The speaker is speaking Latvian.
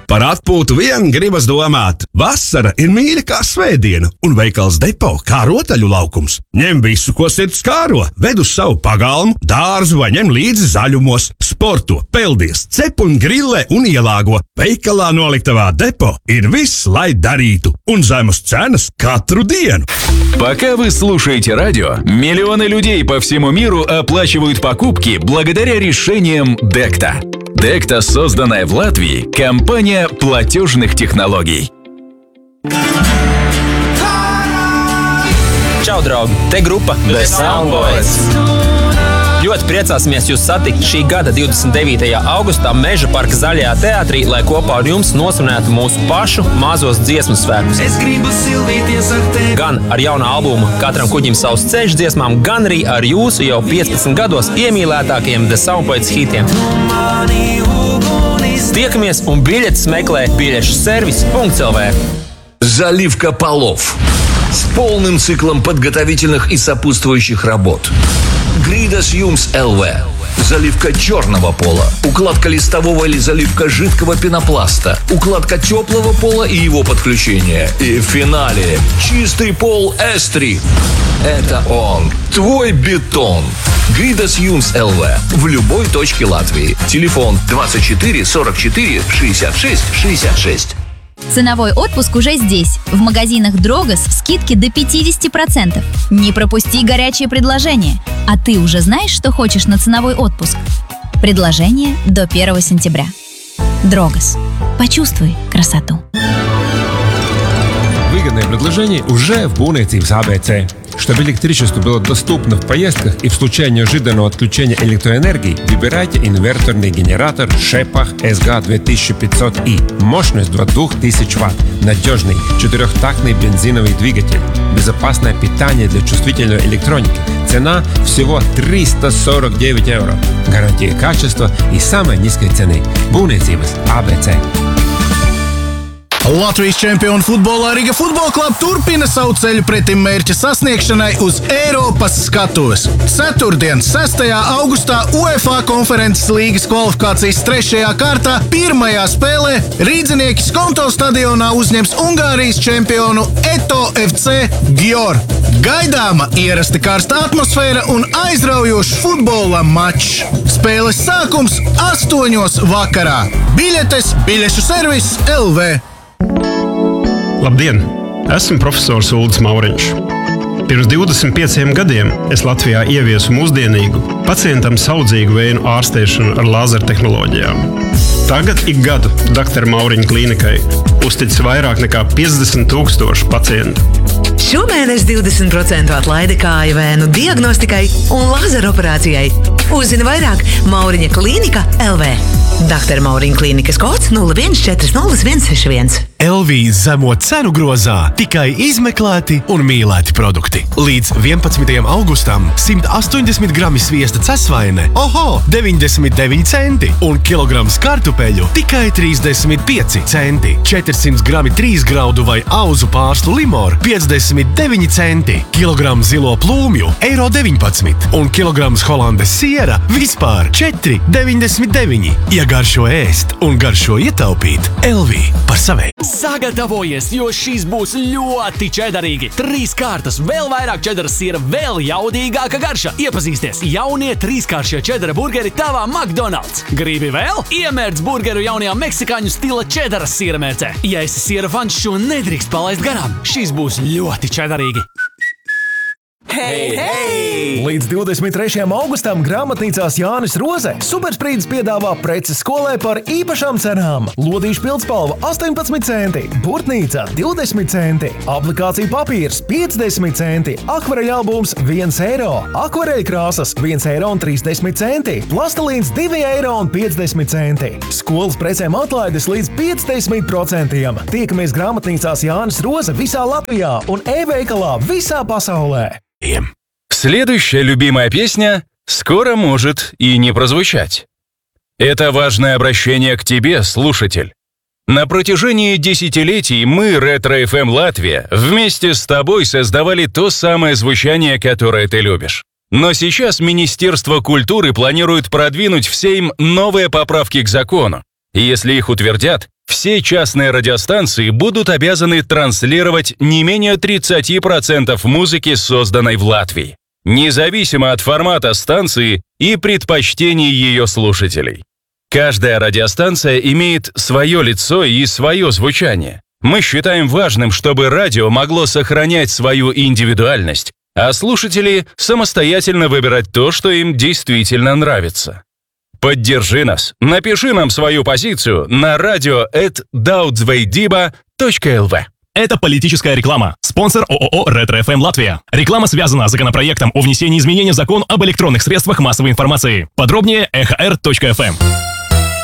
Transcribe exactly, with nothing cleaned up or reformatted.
Par atpūtu vien gribas domāt. Vasara ir mīļa kā svētdiena, un veikals Depo kā rotaļu laukums. Ņem visu, ko sirds kāro, ved uz savu pagalmu, dārzu vai ņem līdzi zaļumos. Sporto, peldies, cep un grillē un ielāgo. Veikalā noliktavā Depo ir viss, lai darītu, un zemes cenas katru диenu. Пока вы слушаете радио, миллионы людей по всему миру оплачивают покупки благодаря решениям Dekta. Dekta, созданная в Латвии, компания платежных технологий. Čau, draugi! Te grupa The Soundboys. Ļoti priecāsimies jūs satikt šī gada divdesmit devītajā augustā Meža parka Zaļajā teātrī, lai kopā ar jums nosvinētu mūsu pašu mazos dziesmu svētkus. Gan ar jaunu albumu Katram kuģim savs ceļš dziesmām, gan arī ar jūsu jau piecpadsmit gados iemīlētākajiem The Soundboys hitiem. Tiekamies un biļetes meklē biļešu servis punkts эл ви. Заливка полов с полным циклом подготовительных и сопутствующих работ. Гридас Юмс эл ви. Заливка черного пола, укладка листового или заливка жидкого пенопласта, укладка теплого пола и его подключение. И в финале чистый пол эс три. Это он, твой бетон. Гридас Юмс эл ви в любой точке Латвии. Телефон двадцать четыре сорок четыре шестьдесят шесть шестьдесят шесть. Ценовой отпуск уже здесь. В магазинах Дрогос скидки до пятьдесят процентов. Не пропусти горячие предложения. А ты уже знаешь, что хочешь на ценовой отпуск? Предложение до первого сентября. Дрогос. Почувствуй красоту. Выгодное предложение уже в Būvniecības эй би си. Чтобы электричество было доступно в поездках и в случае неожиданного отключения электроэнергии, выбирайте инверторный генератор Шепах эс джи две тысячи пятьсот и. Мощность до двух тысяч ватт. Надежный четырехтактный бензиновый двигатель. Безопасное питание для чувствительной электроники. Цена всего триста сорок девять евро. Гарантия качества и самой низкой цены. Būvniecības эй би си. Latvijas čempionu futbolā Riga Futbola Club turpina savu ceļu pretim mērķa sasniegšanai uz Eiropas skatuves. Ceturtdien, sestajā augustā UEFA konferences līgas kvalifikācijas trešajā kārtā pirmajā spēlē rīdzinieki Skonto stadionā uzņems Ungārijas čempionu Eto ef ce Győr. Gaidāma ierasti karsta atmosfēra un aizraujošs futbola mačs. Spēles sākums astoņos vakarā. Biļetes biļešu servis punkts эл ви. Labdien! Esmu profesors Uldis Mauriņš. Pirms divdesmit pieciem gadiem es Latvijā ieviesu mūsdienīgu, pacientam saudzīgu vēju ārstēšanu ar lāzertehnoloģijām. Tagad ik gadu doktora Mauriņa klīnikai uztic vairāk nekā piecdesmit tūkstoši pacientu. Šomēnes divdesmit procenti atlaide kāju vēnu diagnostikai un lazeroperācijai. Uzzini vairāk Mauriņa klīnika punkts эл ви. doktora Mauriņa klīnikas kods nulle viens četri nulle viens seši viens. эл ви zemo cenu grozā tikai izmeklēti un mīlēti produkti. Līdz vienpadsmitajam augustam simt astoņdesmit grami sviesta cesvaine, oho, deviņdesmit deviņi centi un kilograms kartupeļu tikai trīsdesmit pieci centi. četrsimt grami trīsgraudu vai auzu pārstu limor piecdesmit deviņi centi. Kilograms zilo plūmju eiro deviņpadsmit un kilograms holandes siera vispār četri deviņdesmit deviņi. Ja garšo ēst un garšo ietaupīt, эл ви par savai. Sagatavojies, jo šīs būs ļoti čedarīgi. Trīs kārtas, vēl vairāk čedaras siera, vēl jaudīgāka garša. Iepazīsties jaunie trīskāršie čedara burgeri tavā McDonald's. Gribi vēl? Iemērc burgeru jaunajā meksikāņu stila čedaras siera mērcē. Ja esi siera fans, šo nedrīkst palaist garām. Šīs būs ļoti čedarīgi. Hei, hei! Līdz divdesmit trešajam augustam grāmatnīcās Jānis Roze Supersprīdis piedāvā preces skolai par īpašām cenām. Lodīšu pildspalva astoņpadsmit centi, burtnīca divdesmit centi, aplikācija papīrs piecdesmit centi, akvareļa albums viens eiro, akvareļa krāsas viens eiro un trīsdesmit centi, plastelīns divi eiro un piecdesmit centi. Skolas precēm atlaides līdz piecdesmit procentiem. Tiekamies grāmatnīcās Jānis Roze visā Latvijā un e-veikalā visā pasaulē. Следующая любимая песня скоро может и не прозвучать. Это важное обращение к тебе, слушатель. На протяжении десятилетий мы, Ретро эф эм Латвия, вместе с тобой создавали то самое звучание, которое ты любишь. Но сейчас Министерство культуры планирует продвинуть в Сейм новые поправки к закону. И если их утвердят, Все частные радиостанции будут обязаны транслировать не менее тридцать процентов музыки, созданной в Латвии, независимо от формата станции и предпочтений ее слушателей. Каждая радиостанция имеет свое лицо и свое звучание. Мы считаем важным, чтобы радио могло сохранять свою индивидуальность, а слушатели самостоятельно выбирать то, что им действительно нравится. Поддержи нас, напиши нам свою позицию на радио эт daudзвейдиба точка эл ви. Это политическая реклама. Спонсор ООО «Ретро эф эм Латвия». Реклама связана с законопроектом о внесении изменений в закон об электронных средствах массовой информации. Подробнее эхо эр точка эф эм.